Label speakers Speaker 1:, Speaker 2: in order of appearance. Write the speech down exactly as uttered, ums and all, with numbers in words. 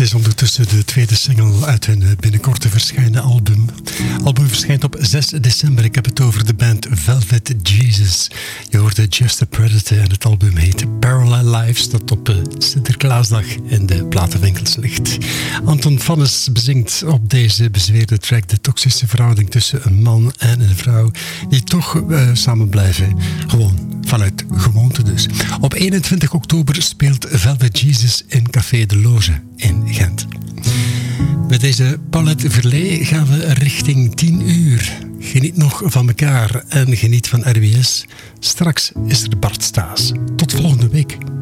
Speaker 1: is ondertussen de tweede single uit hun binnenkort te verschijnen album. Het album verschijnt op zes december. Ik heb het over de band Velvet Jesus. Je hoorde Just a Predator en het album heet Parallel Lives, dat op Sinterklaasdag in de platenwinkels ligt. Anton Vannes bezingt op deze bezweerde track de toxische verhouding tussen een man en een vrouw die toch uh, samen blijven. Gewoon vanuit gewoonte dus. Op eenentwintig oktober speelt Velvet Jesus in Café de Loge in Gent. Met deze Paulette Verlee gaan we richting tien uur. Geniet nog van elkaar en geniet van R W S. Straks is er Bart Staes. Tot volgende week.